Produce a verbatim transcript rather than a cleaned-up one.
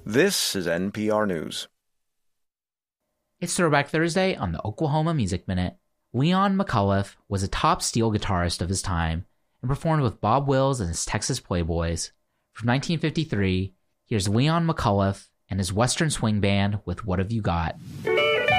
This is N P R News. It's Throwback Thursday on the Oklahoma Music Minute. Leon McAuliffe was a top steel guitarist of his time and performed with Bob Wills and his Texas Playboys. From nineteen fifty-three, here's Leon McAuliffe and his Western Swing Band with What Have You Got?